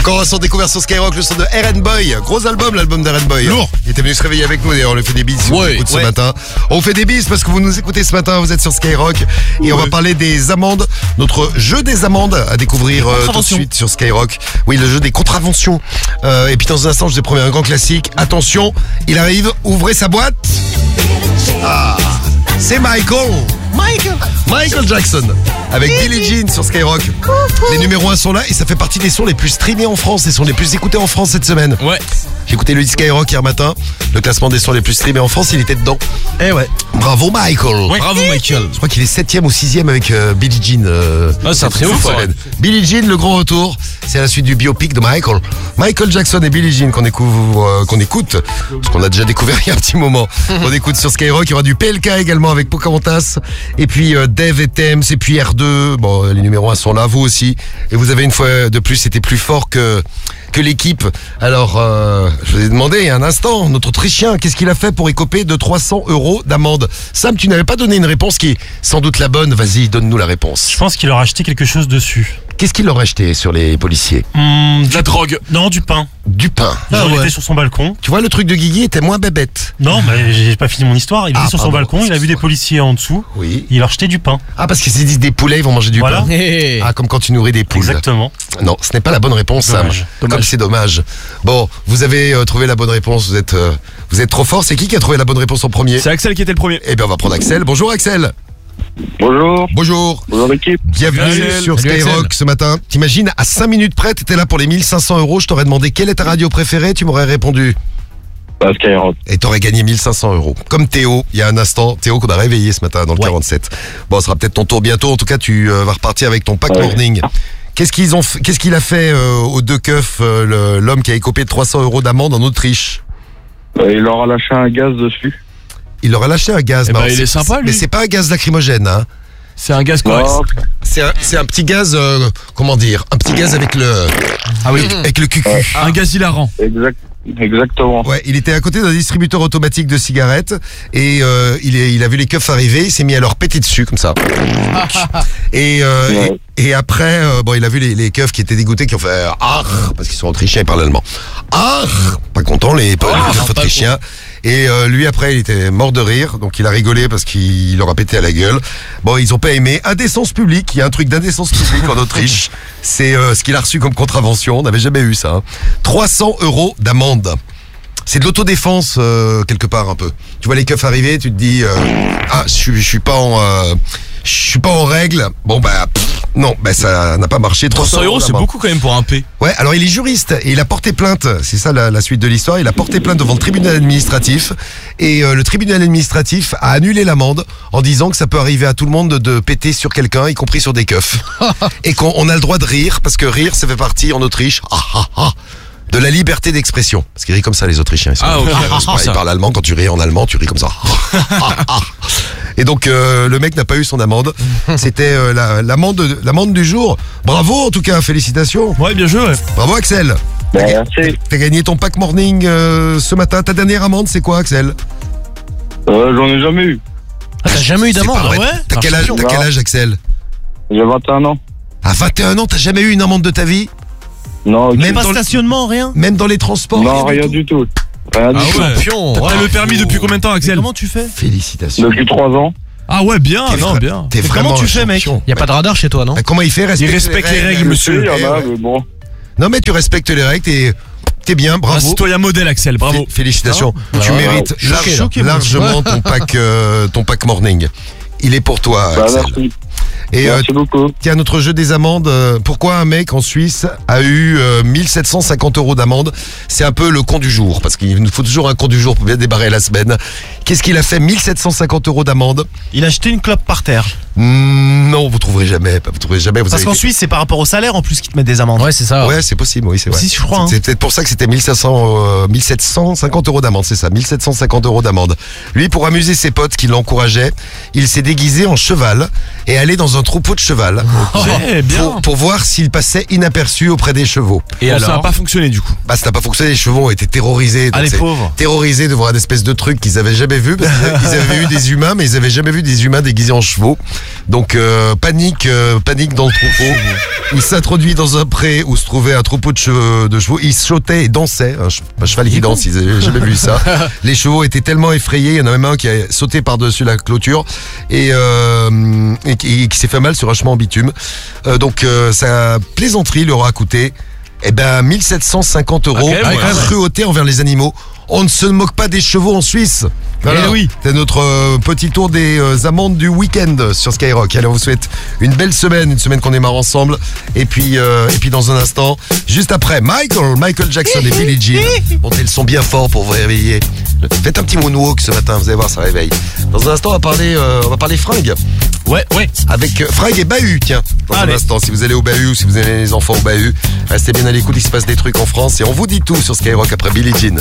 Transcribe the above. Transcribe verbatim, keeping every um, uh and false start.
Encore un son découvert sur Skyrock, le son de R and Boy. Gros album, l'album d'R and Boy. Lourd. Il était venu se réveiller avec nous, d'ailleurs, on lui fait des bises si Ouais, on écoute ce ouais. matin. On fait des bises parce que vous nous écoutez ce matin, vous êtes sur Skyrock. Et on va parler des amendes, notre jeu des amendes à découvrir euh, tout de suite sur Skyrock. Oui, le jeu des contraventions. Euh, et puis dans un instant, je vous ai promis un grand classique. Attention, il arrive, ouvrez sa boîte. Ah, c'est Michael. Michael. Michael Jackson avec Billie Jean sur Skyrock. Les numéros un sont là et ça fait partie des sons les plus streamés en France, des sons les plus écoutés en France cette semaine. Ouais. J'ai écouté le Skyrock hier matin. Le classement des sons les plus streamés en France, il était dedans. Eh ouais. Bravo Michael. Ouais. Bravo Michael. Je crois qu'il est septième ou sixième avec euh, Billie Jean. Euh, Ah, c'est un très cette ouf, semaine. ouais. Billie Jean, le grand retour. C'est à la suite du biopic de Michael. Michael Jackson et Billie Jean qu'on écoute, euh, qu'on écoute, parce qu'on a déjà découvert il y a un petit moment. On écoute sur Skyrock. Il y aura du P L K également avec Pocahontas. Et puis euh, Dave et Thames. Et puis R deux. Bon, les numéros un sont là, vous aussi. Et vous avez une fois de plus été plus fort que que l'équipe. Alors, euh, je vous ai demandé il y a un instant, notre Autrichien, qu'est-ce qu'il a fait pour écoper de trois cents euros d'amende? Sam, tu n'avais pas donné une réponse qui est sans doute la bonne. Vas-y, donne-nous la réponse. Je pense qu'il leur a acheté quelque chose dessus. Qu'est-ce qu'il aurait acheté sur les policiers? Hum, De la drogue. Non, du pain. Du pain. Genre, il ouais. était sur son balcon. Tu vois, le truc de Guigui était moins bébête. Non, mais j'ai pas fini mon histoire. Il Ah, était sur son pardon, balcon, il a vu des excuse-moi. policiers en dessous. Oui. Il leur achetait du pain. Ah, parce qu'ils se disent des poulets, ils vont manger du Voilà. pain. Hey. Ah, comme quand tu nourris des poules. Exactement. Non, ce n'est pas la bonne réponse, Sam. Dommage. Comme c'est dommage. Bon, vous avez euh, trouvé la bonne réponse. Vous êtes, euh, vous êtes trop fort. C'est qui qui a trouvé la bonne réponse en premier? C'est Axel qui était le premier. Eh bien, on va prendre Axel. Bonjour, Axel. Bonjour, Bonjour. bonjour l'équipe. Bienvenue Axel. sur Salut, Skyrock Axel. ce matin. T'imagines, à cinq minutes près, t'étais là pour les mille cinq cents euros. Je t'aurais demandé quelle est ta radio préférée. Tu m'aurais répondu. Bah, Skyrock. Et t'aurais gagné mille cinq cents euros. Comme Théo, il y a un instant. Théo qu'on a réveillé ce matin dans le Ouais. quarante-sept. Bon, ce sera peut-être ton tour bientôt. En tout cas, tu euh, vas repartir avec ton pack Ouais. morning. Qu'est-ce qu'ils ont, f- qu'est-ce qu'il a fait euh, aux deux keufs, euh, le- l'homme qui a écopé de trois cents euros d'amende en Autriche? Euh, il leur a lâché un gaz dessus. Il leur a lâché un gaz. Eh ben, alors, il c'est- est sympa, lui. Mais c'est pas un gaz lacrymogène, hein. C'est un gaz correct. Non, C'est un, c'est un petit gaz, euh, comment dire, un petit gaz avec le, Ah oui. avec le cucu. Un gaz hilarant. exact, exactement. Ouais, il était à côté d'un distributeur automatique de cigarettes et euh, il, est, il a vu les keufs arriver, il s'est mis à leur péter dessus comme ça. et, euh, Ouais. et, et après, euh, bon, il a vu les, les keufs qui étaient dégoûtés, qui ont fait ah parce qu'ils sont autrichiens, ils parlent allemand. Ah, pas content les, les keufs autrichiens. Et euh, lui après, il était mort de rire, donc il a rigolé parce qu'il leur a pété à la gueule. Bon, ils ont pas aimé. Indécence publique, il y a un truc d'indécence publique en Autriche. C'est euh, ce qu'il a reçu comme contravention. On n'avait jamais eu ça. Hein. trois cents euros d'amende. C'est de l'autodéfense euh, quelque part un peu. Tu vois les keufs arriver, tu te dis euh, ah je suis je suis pas en euh, je suis pas en règle. Bon bah pff, non, bah ça n'a pas marché. trois cents euros, c'est d'amende. beaucoup quand même pour un P. Ouais, alors il est juriste et il a porté plainte. C'est ça la, la suite de l'histoire. Il a porté plainte devant le tribunal administratif et euh, le tribunal administratif a annulé l'amende en disant que ça peut arriver à tout le monde de, de péter sur quelqu'un, y compris sur des keufs, et qu'on on a le droit de rire parce que rire, ça fait partie en Autriche. Ah, ah, ah, de la liberté d'expression. Parce qu'ils rient comme ça, les Autrichiens. Ils, sont- Ah, ok, ils c'est pour ça. parlent allemand. Quand tu ris en allemand, tu ris comme ça. Et donc, euh, le mec n'a pas eu son amende. C'était euh, la- l'amende l'amende du jour. Bravo, en tout cas, félicitations. Ouais, bien joué, ouais. Bravo, Axel. Bah, merci. T'as gagné ton pack morning euh, ce matin. Ta dernière amende, c'est quoi, Axel? Euh, J'en ai jamais eu. Ah, t'as jamais eu C'est d'amende? pas vrai. Ah ouais T'as quel âge, t'as quel âge, Axel? J'ai vingt et un ans. À vingt et un ans, t'as jamais eu une amende de ta vie? Non, ok. Même Pas dans, le- stationnement, rien? même dans les transports? non, rien tout du tout. Rien Ah du tout. ouais. Champion. T'as le permis depuis combien de temps, Axel? Comment tu fais? Félicitations. Depuis trois ans. Ah ouais, bien, T'es non, vra- bien. T'es Mais vraiment comment tu un fais, mec? champion. Y a pas de radar chez toi, non? Bah, comment il fait? Il respecte les règles, Je monsieur. sais, il y en a, Eh ouais. mais bon. Non, mais tu respectes les règles, t'es, t'es bien, Un bravo. citoyen modèle, Axel, bravo. Fé- Félicitations. Ah, tu ouais. mérites Choqué, large- là. Choqué, moi. largement ton pack, euh, ton pack morning. Il est pour toi, Bah, Axel. merci. Et euh, Merci beaucoup. tiens, notre jeu des amendes, euh, pourquoi un mec en Suisse a eu euh, mille sept cent cinquante euros d'amende? C'est un peu le con du jour, parce qu'il nous faut toujours un con du jour pour bien débarrer la semaine. Qu'est-ce qu'il a fait? mille sept cent cinquante euros d'amende? Il a acheté une clope par terre. Mm, Non, vous trouverez jamais. Vous trouverez jamais. Vous Parce avez qu'en été- Suisse, c'est par rapport au salaire en plus qu'ils te mettent des amendes. Ouais, c'est ça. Ouais, c'est possible, oui, c'est vrai. Si, je crois, hein. C'est peut-être pour ça que c'était mille cinq cents, euh, mille sept cent cinquante euros d'amende, c'est ça, mille sept cent cinquante euros d'amende. Lui, pour amuser ses potes qui l'encourageaient, il s'est déguisé en cheval et allé dans un troupeau de cheval Eh, bien. pour, pour voir s'il passait inaperçu auprès des chevaux. Et alors, ça n'a pas fonctionné du coup. Bah, ça n'a pas fonctionné, les chevaux ont été terrorisés. Ah, donc les c'est pauvres. Terrorisés de voir une espèce de truc qu'ils avaient jamais jamais vu parce qu'ils avaient vu des humains, mais ils avaient jamais vu des humains déguisés en chevaux. Donc euh, panique, euh, panique dans le troupeau. Il s'introduit dans un pré où se trouvait un troupeau de chevaux. De chevaux. Il sautait et dansait. Un, che- un cheval qui danse, ils avaient jamais vu ça. Les chevaux étaient tellement effrayés. Il y en a même un qui a sauté par-dessus la clôture et, euh, et qui, qui s'est fait mal sur un chemin en bitume. Euh, donc euh, sa plaisanterie leur a coûté eh ben mille sept cent cinquante euros. Ah, quand même, Avec ouais. la cruauté envers les animaux. On ne se moque pas des chevaux en Suisse. Voilà. Eh oui. C'est notre euh, petit tour des euh, amendes du week-end sur Skyrock. Alors on vous souhaite une belle semaine, une semaine qu'on démarre ensemble. Et puis, euh, et puis dans un instant, juste après, Michael, Michael Jackson et Billie Jean. Montez le son bien fort pour vous réveiller. Faites un petit moonwalk ce matin, vous allez voir, ça réveille. Dans un instant, on va parler, euh, on va parler fringues. Ouais, ouais. Avec euh, fringues et bahut, tiens. Dans Allez. un instant, si vous allez au bahut ou si vous avez les enfants au bahut, restez bien à l'écoute, il se passe des trucs en France et on vous dit tout sur Skyrock après Billie Jean.